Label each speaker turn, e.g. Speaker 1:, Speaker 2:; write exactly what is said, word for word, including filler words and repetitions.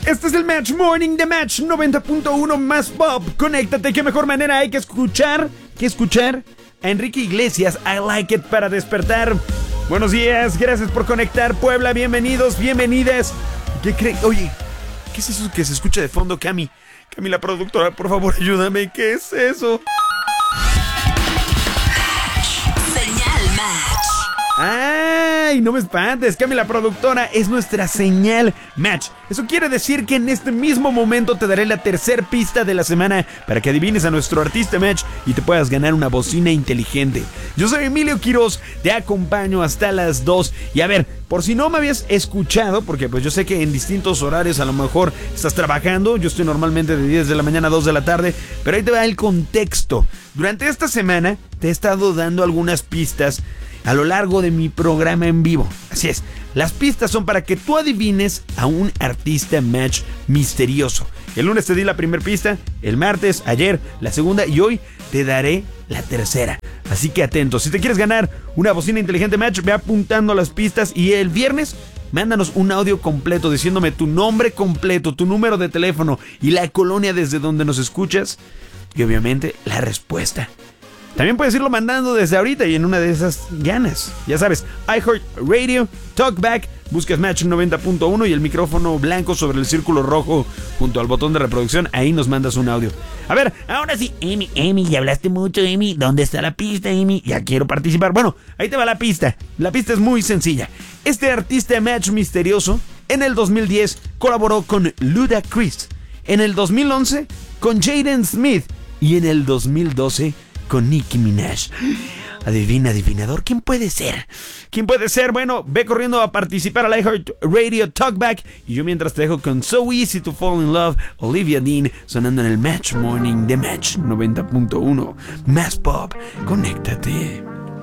Speaker 1: Este es el Match Morning de Match noventa punto uno más pop. Conéctate, qué mejor manera hay que escuchar, que escuchar a Enrique Iglesias, I Like It, para despertar. Buenos días, gracias por conectar, Puebla, bienvenidos, bienvenidas. ¿Qué creen? Oye, ¿qué es eso que se escucha de fondo, Cami? Cami, la productora, por favor, ayúdame, ¿qué es eso?
Speaker 2: Señal Match.
Speaker 1: ¡Ay! No me espantes, Cami, la productora, es nuestra señal Match. Eso quiere decir que en este mismo momento te daré la tercer pista de la semana para que adivines a nuestro artista Match y te puedas ganar una bocina inteligente. Yo soy Emilio Quiroz, te acompaño hasta las dos. Y a ver, por si no me habías escuchado, porque pues yo sé que en distintos horarios a lo mejor estás trabajando, yo estoy normalmente de diez de la mañana a dos de la tarde, pero ahí te va el contexto. Durante esta semana te he estado dando algunas pistas a lo largo de mi programa en vivo. Así es, las pistas son para que tú adivines a un artista Match misterioso. El lunes te di la primera pista, el martes, ayer, la segunda y hoy te daré la tercera. Así que atento, si te quieres ganar una bocina inteligente Match, ve apuntando las pistas y el viernes mándanos un audio completo diciéndome tu nombre completo, tu número de teléfono y la colonia desde donde nos escuchas y obviamente la respuesta. También puedes irlo mandando desde ahorita y en una de esas ganas. Ya sabes, iHeartRadio, Talkback, buscas Match noventa punto uno y el micrófono blanco sobre el círculo rojo junto al botón de reproducción, ahí nos mandas un audio. A ver, ahora sí, Emi, Emi, ya hablaste mucho, Emi. ¿Dónde está la pista, Emi? Ya quiero participar. Bueno, ahí te va la pista. La pista es muy sencilla. Este artista Match misterioso en el dos mil diez colaboró con Ludacris, en el dos mil once con Jaden Smith y en el dos mil doce con Nicki Minaj. Adivina, adivinador, ¿quién puede ser? ¿Quién puede ser? Bueno, ve corriendo a participar al iHeartRadio Talkback y yo mientras te dejo con So Easy to Fall in Love, Olivia Dean, sonando en el Match Morning de Match noventa punto uno. Más pop, conéctate.